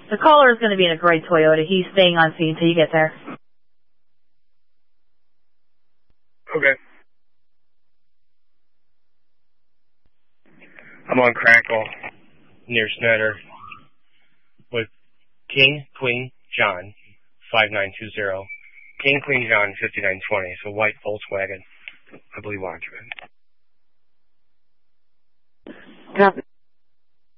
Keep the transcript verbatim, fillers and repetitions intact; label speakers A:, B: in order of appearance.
A: The caller is going to be in a gray Toyota. He's staying on scene until you get there.
B: Okay. I'm on Crackle, near Snyder, with King, Queen, John, five nine two zero. King, Queen, John, fifty-nine twenty. It's a white Volkswagen. I believe Watchman.